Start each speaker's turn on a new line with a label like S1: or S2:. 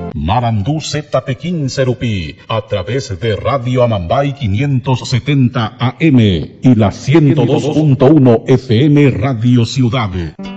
S1: Marandú ZT15 Rupí, a través de Radio Amambay 570 AM y la 102.1 FM Radio Ciudad.